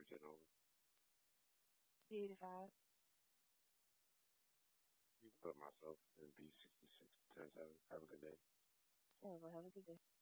10 over. B85. You put myself in B66 10 7. Have a good day. Yeah, well, have a good day.